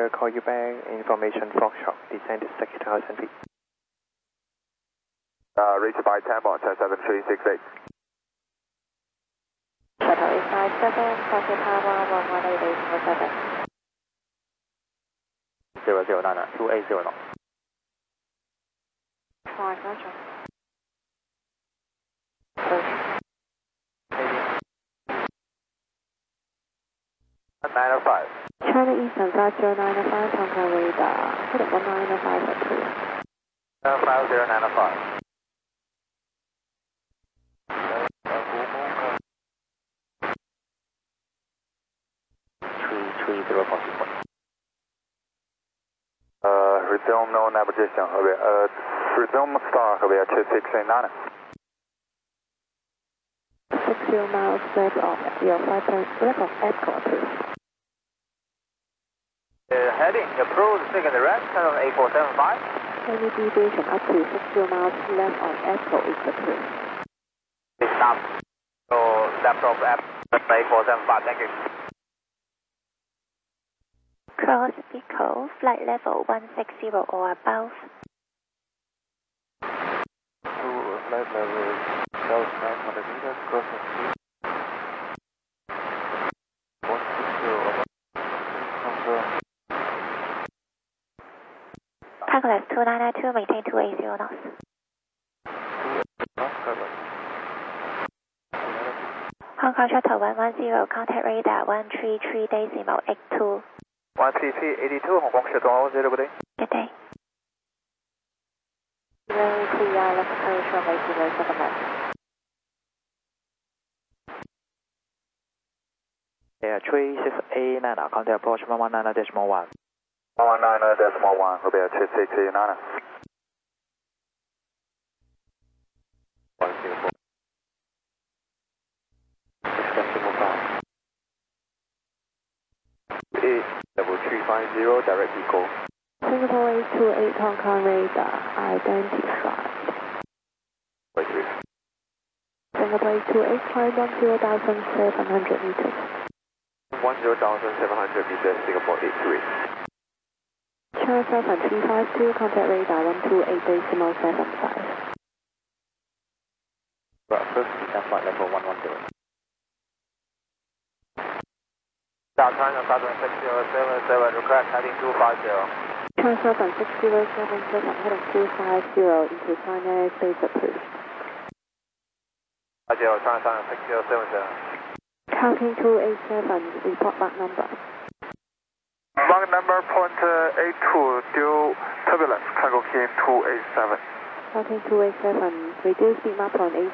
will call you back. Information Foxtrot, descend to 6,000 feet. Reach by Tambo, 7368. Shuttle 857, copy Tower 118.7. 009, 280 knots. 5, Roger. Push. 905. China Eastern 50905, Hong Kong radar. Heading 1905 at 2. 50905. Resume no navigation, resume star, 2689. 60 miles left of your 5 points left of Echo approved. Heading approved, second rest, channel 8475. Any deviation up to 60 miles left of Echo is approved. Stop. So, left of 8475, thank you. Cross Echo, flight level 160 or above. Flight level 1,900 meters, crossing speed 160 over. Confirm. Douglas 2992, maintain 280 knots. 280 knots, cover. Hong Kong Shuttle 110, contact radar 133.82. 13382, Hong Kong Shuttle 110, good day. Good day. Very clear, left approach runway 07 left. Yeah, 3689, contact approach 119.1. 119.1, 3689. 104. Decimal 5. Level 350, direct eco. Singapore 828 Hong Kong radar identified. Wait, wait. Singapore 828, climb 10,700 meters. 10,700 meters, Singapore 828. China Southern 352, contact radar 128.75. Breakfast, flight level 110. China Southern 6077, request heading 250. China Southern 6077, heading 250 into China space approved. China Southern 6077. Counting 287, report back number. Mark number .82, due turbulence, cargo key 287. Counting 287, reduce speed map on 80.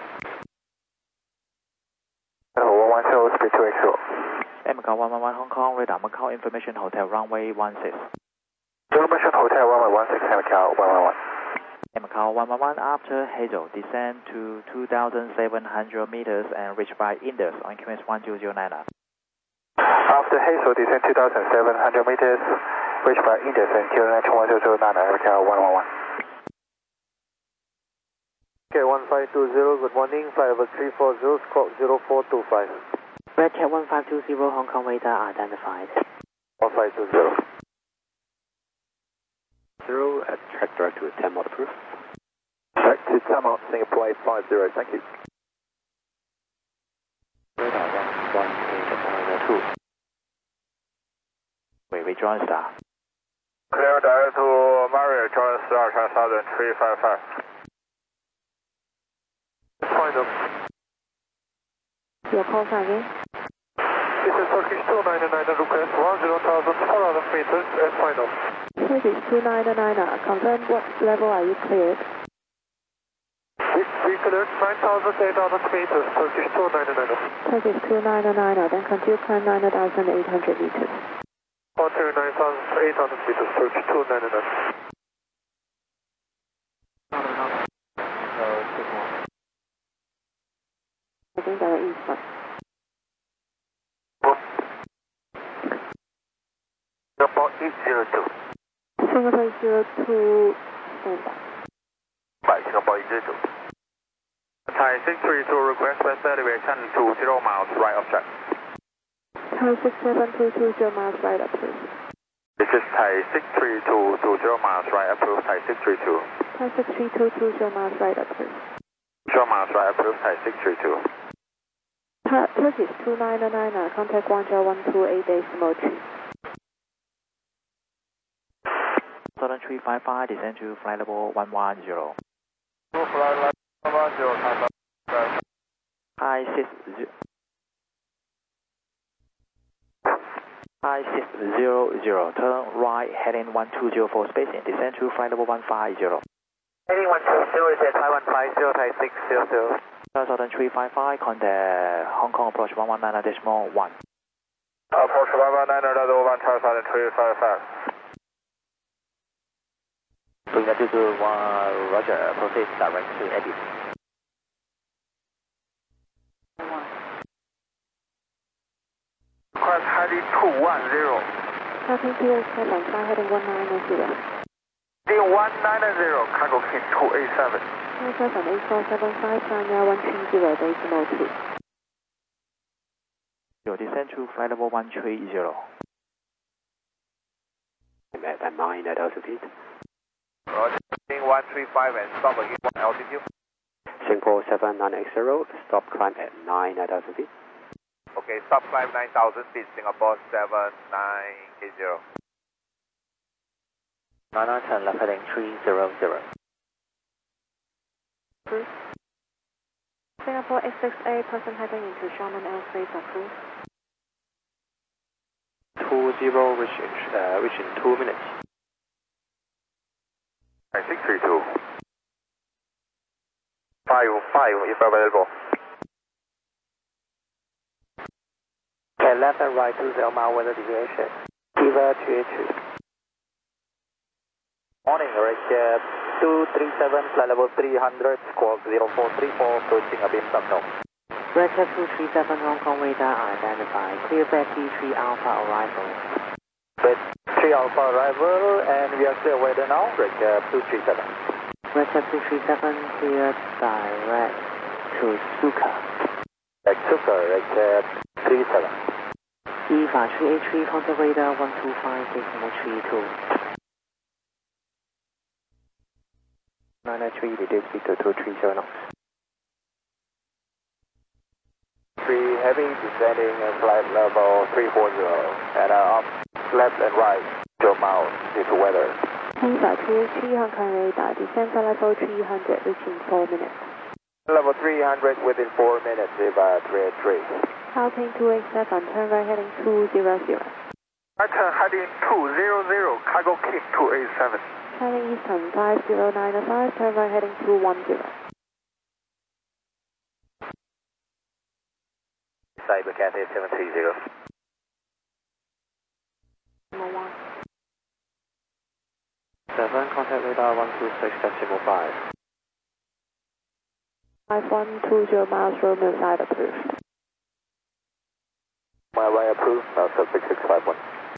Hello, 110, speed 280. Macau 111 Hong Kong, radar Macau Information Hotel, runway 16. Information Hotel, runway 16, Macau 111. Macau 111 after Hazel, descend to 2,700 meters and reach by Indus on QS 1009. After Hazel, descend 2,700 meters, reach by Indus and QS 1009, Macau 111. Okay, 1520, good morning, flight over 340, squawk 0425. Red Cat 1520, Hong Kong radar identified. 1520. 0 at track direct to 10 mod approved. Track to 10 mod, Singapore 850, thank you. Radar 118.2. We rejoin star. Clear direct to Marriott, join star, China Southern 355. Final. Your call sign again. This is Turkish 299, request 10,400 meters and final. Turkish 299, confirm what level are you cleared? We cleared 9,800 meters, Turkish 299. Turkish 299, then continue climb 9,800 meters. Continue 9,800 meters, Turkish 299. I think that is east one. Singapore 802. Singapore 02, standby. By Singapore 802. Thai 632, request west elevation 20 miles, right of track. Thai 6722, 0 miles right approved. This is Thai 632, 20 miles right, approved Thai 632. Thai 632, 20 miles right, approved. 20 miles right, approved Thai 632. Turkish 2999, contact Guangzhou 128.3. Southern 355, descend to flight level 110. Flight level 110, High 600, turn right, heading 1204 spacing, descend to flight level 150. Heading 120 is at Thai 150, Thai 600. Southern 355, contact Hong Kong approach 119.1. Approach 119.1, Southern 355. Bring that to Roger, proceed direct to edit. Request heading 210. Tapping to 7, heading 190. Heading 190, cargo king 287. Thai 78475, China 130.2. Descend to flight level 130. I'm at 9 at altitude. Roger, heading 135 and stop again 1 altitude. Singapore 790, stop climb at 9 at altitude. Okay, stop climb 9,000 feet, Singapore 7980. 9910, left heading 300. Approved. Singapore X68, person heading into Sharman airspace, approved. 20 reaching 2 minutes. 632. 5 if available. Okay, left and right 20 mile weather deviation. Kiva 282. Morning, Rate 237, flight level 300, squawk 0434, approaching a beam signal. Redshift 237 Hong Kong radar identified. Clear back T3 Alpha arrival. Red 3 Alpha arrival, and we are clear weather now. Redshift 237. Redshift 237 clear direct to Suka. Suka, Redshift 37. EVA 383 contact radar 125.32. 993, reduce speed to 230 knots. 3 heavy, descending and flight level 340, and up, left and right, 2 miles due to weather. EVA 383, Hong Kong radar, descend to level 300, reaching 4 minutes. Level 300 within 4 minutes, EVA 383. Taiping 287, turn right heading 200. Right turn heading 200, cargo king 287. Heading Eastern 5095, turn right heading 210. Cyber Cathay 730. Number 1. 7, contact radar 126.5. 5120 miles, Romeo side approved. My right approved, now sub 6651.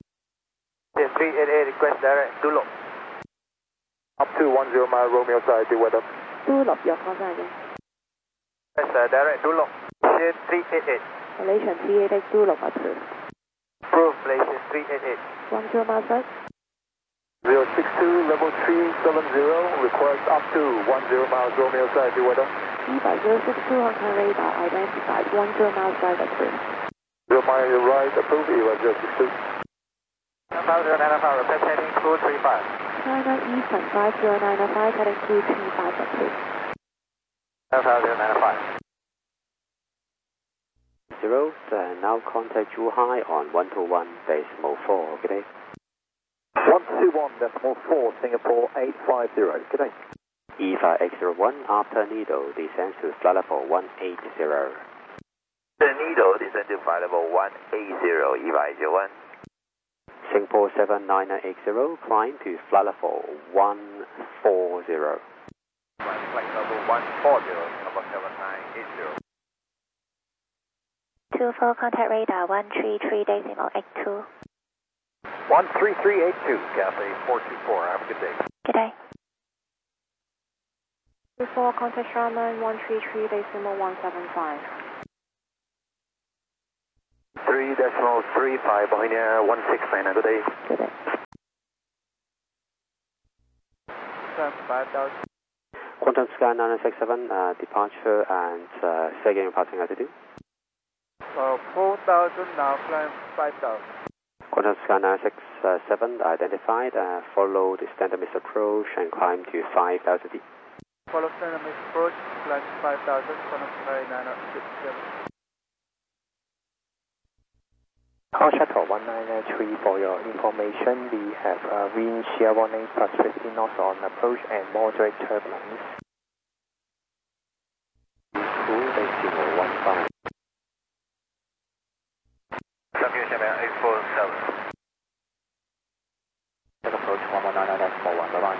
388, request direct, Dulo. Up to 10 mile, Romeo side, the weather. 2落藥方向嘅 Request direct, Dulo. 388. Malaysian 388 2落 approved. Approved, Malaysian 388. 10 miles right. 062, level 370, request up to 10 miles, Romeo side, the weather. EVA 062 Hong Kong radar identified 10 miles right approved. 0 mile right, approved, EVA 062. 9095, request heading 235. China Eastern 50905 heading 235 approved. 9095. 0, and now contact Zhuhai on 121.4, good day. 121.4, Singapore 850, good day. EVA X01 after Nido descends to flight level 180. The Nido descend to flight level 180, EVA 01. Singapore 79980, climb to flight level 140. Flight level 140, Singapore 7980. 24, contact radar 133.82. 13382, Cathay 424, have a good day. Good day. Before contact Sharman 133.175. 3.35, Bohemia 169, good day. Good day. climb 5000. Quantum Sky 967, departure and say again your passing altitude. 4000, now climb 5000. Quantum Sky 967, identified, follow the standard missile approach and climb to 5000 feet. Follow standard missile approach, climb 5000, Quantum Sky 967. Call Shuttle 193 for your information. We have wind shear warning plus 50 knots on approach and moderate turbulence. 2.015. Champion 下面 847. Take approach 1199.1, bye bye.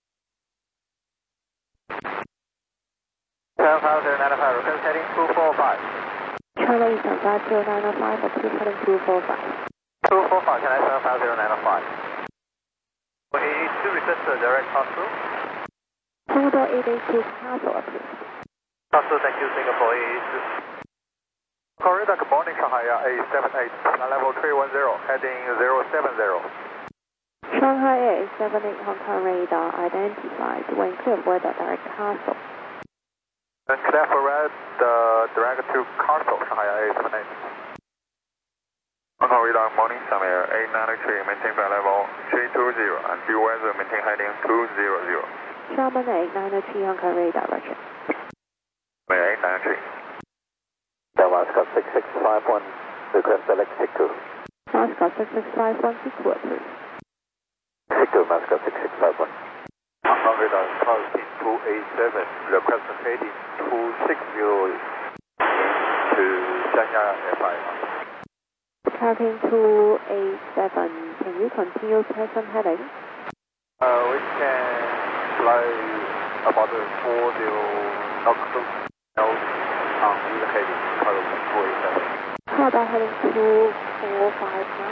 7095, request heading 245. China Eastern 50905, approach heading 245. 245, can I 75095? For AE2, request direct pass-through. Commodore 882 Castle approved. Pass-through, thank you, Singapore AE2. Corridor, good morning, Shanghai A78, level 310, heading 070. Shanghai 878 Hong Kong radar identified. When clear for the direct Castle. And clear for red, direct to Castle, Shanghai A78. Hong Kong radar, morning, Shanghai 893, maintain flight level 320, and due weather, maintain heading 200. Sherman 893 Hong Kong radar, roger. 893. Alaska 6651, request select SIG2. Alaska 665 SIG2 approved. SIG2, Alaska 6651. Hong Kong radar, Taiping 287, request heading 260 to Shanya FI. Taiping 287, can you continue present heading? We can fly about 40 knots on either heading, currently 287. How about heading 245 now?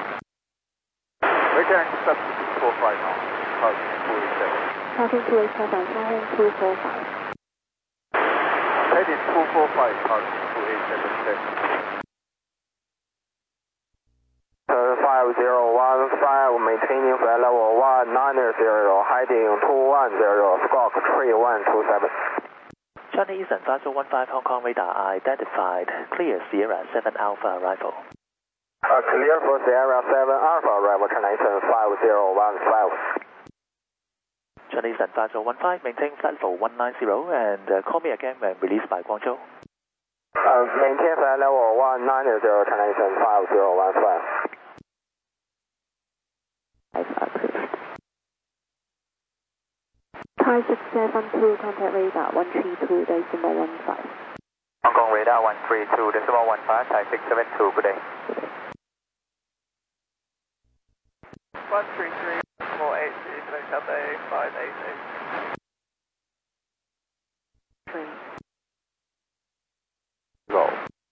We can accept 245 now, currently 287. Taiping 287, heading 245. Heading 245, currently 287. 5015, maintaining flight level 190, heading 210, squawk 3127. China Eastern 5015 Hong Kong radar identified. Clear Sierra 7 Alpha arrival. Clear for Sierra 7 Alpha arrival, China Eastern 5015. China Eastern 5015, maintain flight level 190 and call me again when released by Guangzhou. Maintain flight level 190, China Eastern 5015. Thai 672, contact radar 132.15. Hong Kong radar 132.15, Thai 672, good day. 133, 483, select Cathay 588. Roll.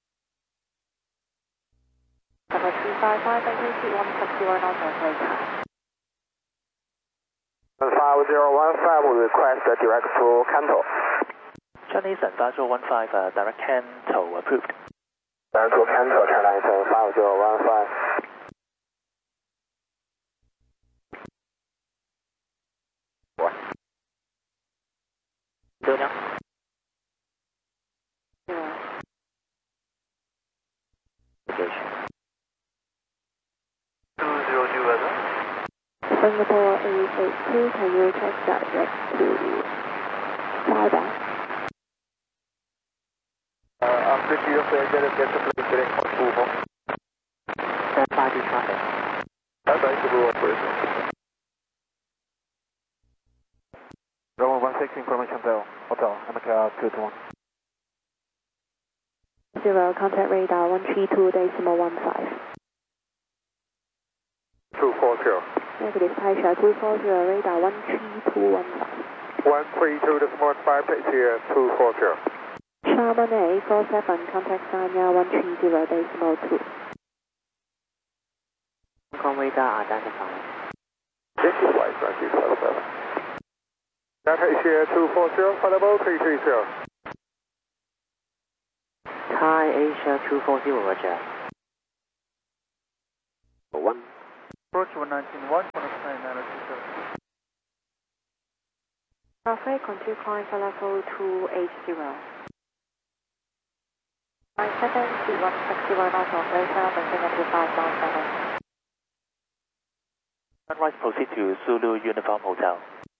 Number 355, magnitude 160 knots on radar. 5015, request direct to Kanto. China Eastern 5015, direct Kanto approved. Direct to Kanto, China Eastern 5015. Daniel. Engage. 202 weather. Singapore 882, can you check direct to flyback? After you get a place direct on Kumo. Stand by to traffic. That's right, to go operation. Roman 16 information hotel, MK 221. 0, contact radar 132.15. 240. Negative, Taisha 240, radar 13215. 132.15, taxi 240. Sherman 847, contact Sanya 130.2. Hong Kong radar identified. This is White 2657. Delta Asia 240, flight level 330. Thai Asia 240, roger. 1. Approach 119.1, 109.927. Traffic continue climb for level 280. 97 feet 160 knots operator, maintain at 5 miles an hour. Sunrise proceed to Zulu Uniform Hotel.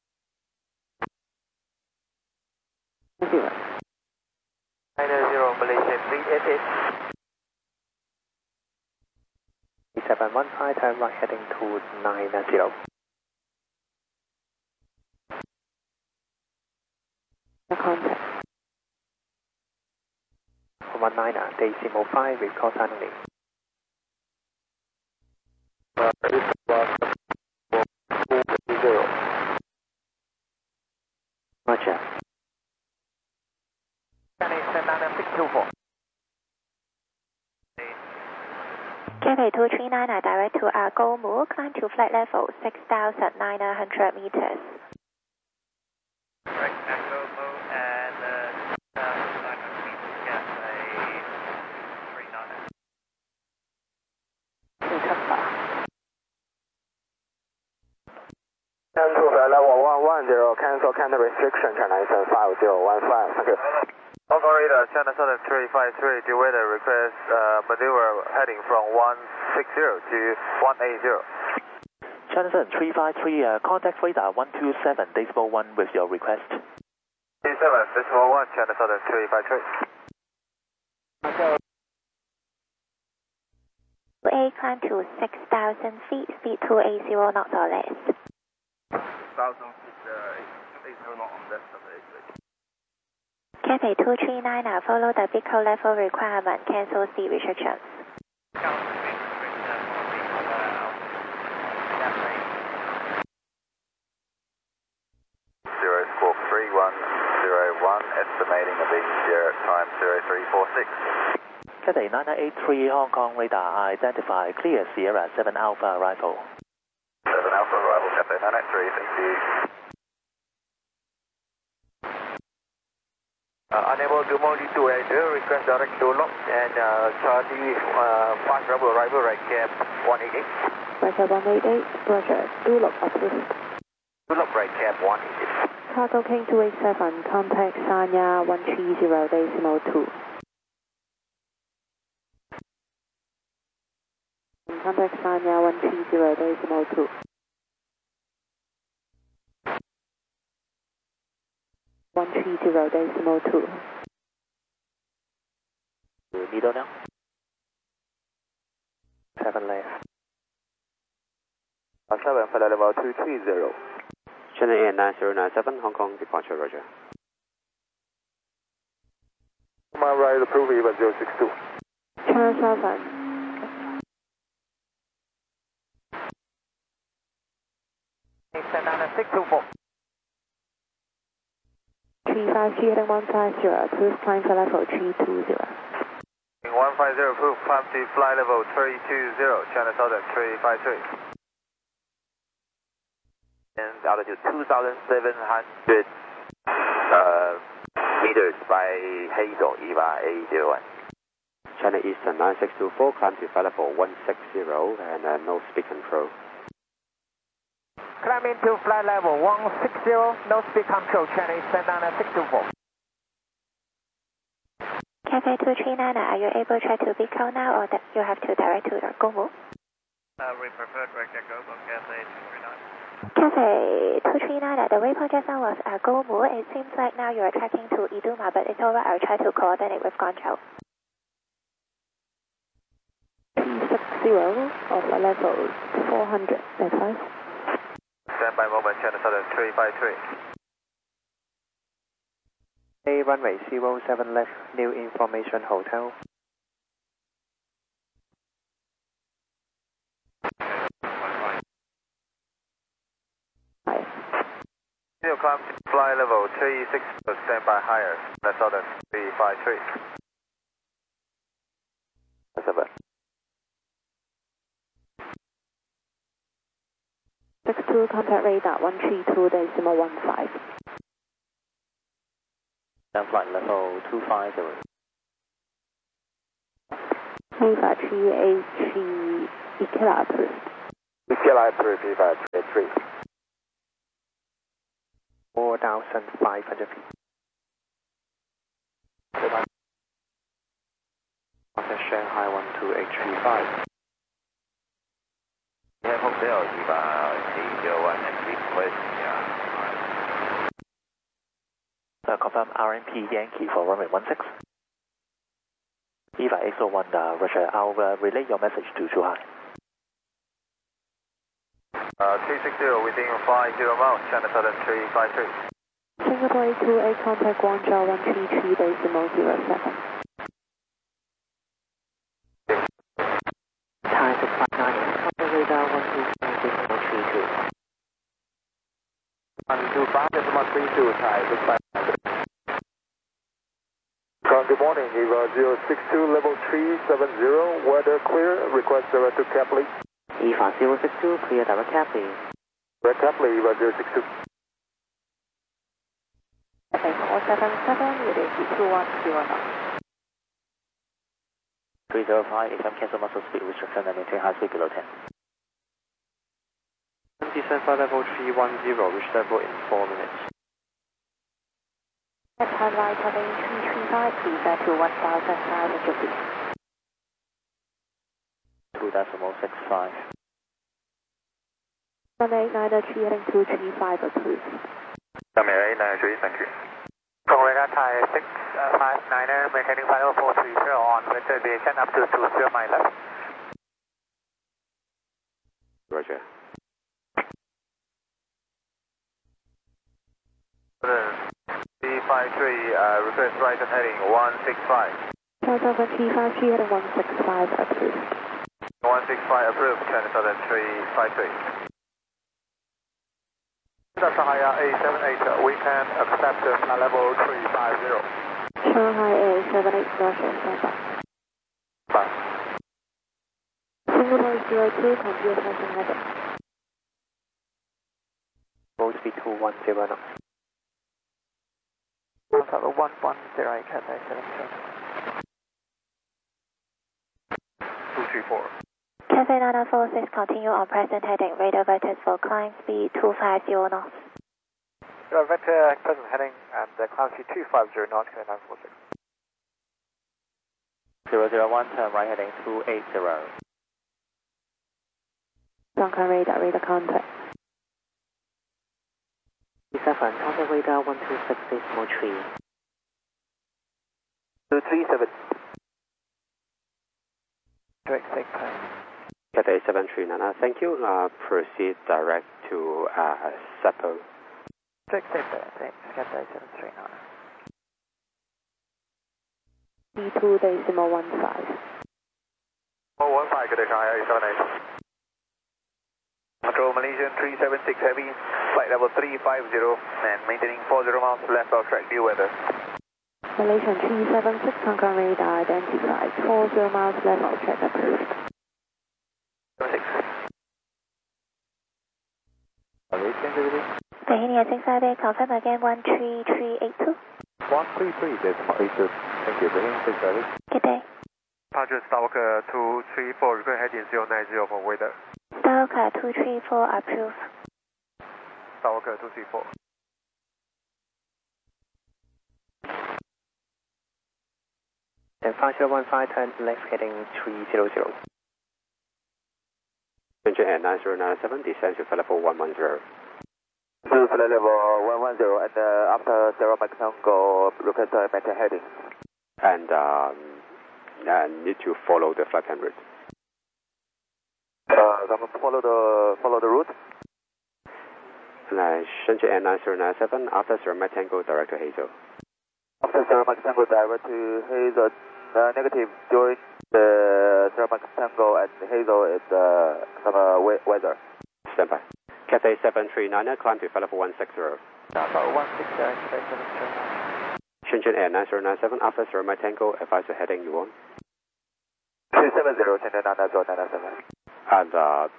0. 90 Malaysian 388. 715, turn right heading to 90. The contact. 19, decimal 5, record timing. Roger. Cathay 239 direct to Gomu, climb to flight level 6,900 meters. Right, Echo Move and 900 meters, Cathay 399. Cancel flight level 110, cancel Canada restriction, China Eastern 5015, thank you. Operator, China Southern 353, due weather request maneuver heading from 160 to 180. China Southern 353, contact radar 127 decimal 1 with your request. 27 decimal 1, China Southern 353. A climb to 6,000 feet, speed 280 knots or less. 1,000 feet, 80 knots on less than 80. Cathay 239 follow the vehicle level requirement, cancel speed restrictions. Zero squawk 3101, estimating a being zero time 0346. Cathay 983 Hong Kong radar identify clear Sierra 7 Alpha arrival. 7 Alpha arrival, Cathay 983, thank you. Unable to monitor 280, request direct to lock and Charlie 5 rebel arrival, right cab 188. Roger 188, Roger, do lock approved. Do lock right cab 188. Cargo King 287, contact Sanya 130 decimal 2. Contact Sanya 130 decimal 2. decimal 2. Middle now. 7 left. 7 flight level 230. China Air 9097, Hong Kong departure, Roger. My right, approve EVA 062. China Southern. 624. 353 heading 150, approved climb for level 320. 150, approved, climb to fly level 320, China Southern 353. And altitude 2,700 meters by Hazel, EVA A01. China Eastern 9624, climb to flight level 160 and no speed control. Climb into flight level 160, no speed control, China Eastern 9624. Cathay 239, are you able to try to vehicle now or that you have to direct to Gomu? We prefer direct echo from Cathay 239. Cathay 239, the waypoint just now was Gomu. It seems like now you are tracking to Iduma, but it's alright, I'll try to coordinate with Guangzhou. 360 of level 400, advise. Standby moment, China Southern 353. A runway 07 left, New Information Hotel. Still climb to fly level 360, standby higher, China Southern 353. 7. 62 contact radar 132 decimal 15. Then flight level 250. Eva 383, Ikela approved. Ikela approved EVA 383. 4,500 feet. Shanghai 12835. Yeah, Hotel Eva 801 and request. Confirm RMP Yankee for runway 16. Eva 801, Roger, I'll relay your message to Zhuhai. 360 within 50 miles, China Southern 353. Singapore 828, contact Guangzhou 133.07. Thai 659, contact radar 127.32. 125.32, Thai 659. Good morning, Eva 062, level 370, weather clear, request direct to Capley. Eva 062, clear direct Capley. Direct Capley, Eva 062. FA 477, it is 2109. 305, FM cancel muscle speed restriction and maintain high speed below 10. Descent flight level 310, reach level in 4 minutes. At highlight heading 335, please to 1,500 feet. 2.65. 1893 heading 235 approved. Camera 893, thank you. Contact Thai 659, maintaining flight level 430 on with deviation up to 20 miles left. Roger. 353, request right and heading 165. China Southern 353 heading 165 approved. 165 approved, China Southern 353. Shanghai 878, we can accept flight level 350. Shanghai 878, Russia, standby. Bye. Singapore 02, complete attention heading. Roll speed 210 knots. Level 1108, Cathay 7. 234. Cathay 946, continue on present heading, radar vectors for climb speed 250 knots. Vector present heading and climb speed 250 knots, Cathay 946. 001, turn right heading 280. Duncan radar contact. E7, contact radar 126.3. 237. Direct take time. Cathay 739, thank you. Proceed direct to Seppo. Direct take time, thanks. Cathay 739. B2.15. 415, good day, Shanghai 878. Control Malaysian 376 heavy, flight level 350 and maintaining 40 miles left of track, due weather. Malaysian 376, Hong Kong radar identified, 40 miles left of track approved. 76. Tahiti 658, confirm again 13382. 133.82. Thank you, Bahrain 658. Good day. Departure Stalker 234, request heading 090 for weather. Stalker 234 approved. Stalker 234. And 5015, turn left heading 300. Shenzhen 9097, descend to flight level 110. To flight level 110 and after 0 Mike Tango, request maintain heading. And need to follow the flight plan route. Follow the route. Shenzhen 9097, after 0 Mike Tango, direct to Hazel. After 0 Mike Tango, direct to Hazel. Negative during the 0 Mike Tango and Hazel is some weather. Standby. Cathay 739, climb to flight level 160. About 160, Cathay 739. Shenzhen Air 9097, after 0 Mike Tango, advise the heading you want. 270, Shenzhen 997. And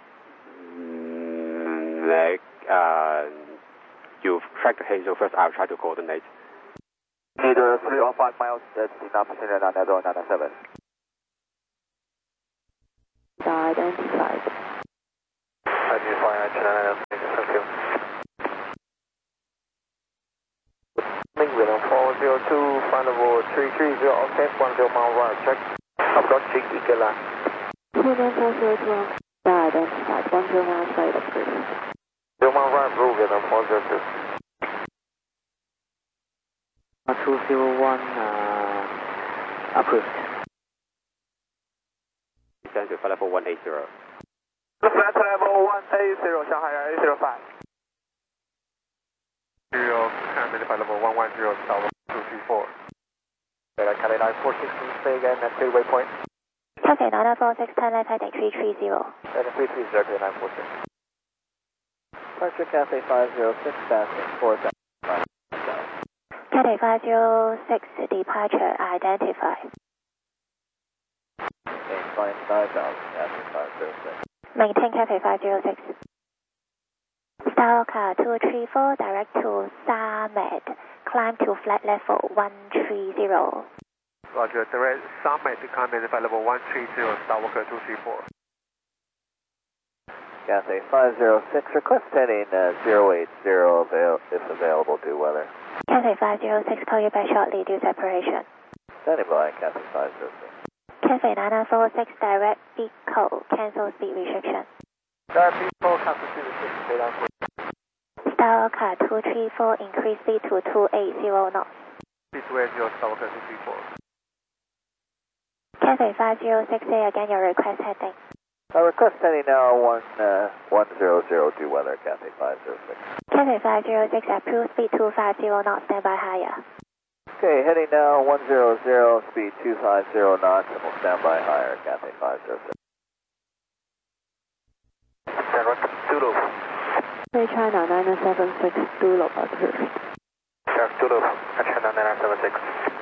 you've tracked Hazel first, I'll try to coordinate. Need 3 or 5 miles, that's enough, Shenzhen 997. Identified. Identify, thank you. 330, okay, 10 mile right, check. Approach Igala. China 402 identified, 10 miles right approved. 10 mile right, route with 402. 201 approved. Descend to flight level 180. Flight level 180, Shanghai Air 805. 0, flight level 110, Tower 234. Cathay 946, can you say again at Gateway Point? Cathay 946, turn left heading 330. Heading 330, Cathay 946. Departure Cathay 506, passing 4,000. Cathay 506, departure identified. Maintain 5,000, Cathay 506. Maintain Cathay 506. Star car 234, direct to Samed. Climb to flight level 130. Roger, direct Summit, climb to flight level 130, Skywalker 234. Cathay 506, request heading 080 if available due weather. Cathay 506, call you back shortly due separation. Standing by, Cathay 506. Cathay 946, direct Pico, cancel speed restriction. Direct Pico, cancel speed restriction, Star car 234, increase speed to 280 knots. Speed 280, Skywalker 234. Cathay 506, say again your request heading. Request heading now 100 due weather, Cathay 506. Cathay 506, approved speed 250 knots, standby higher. Okay, heading now 100, speed 250 knots, and we'll stand by higher, Cathay 506. Zulu. China 976, Zulu approved. Zulu, China 976.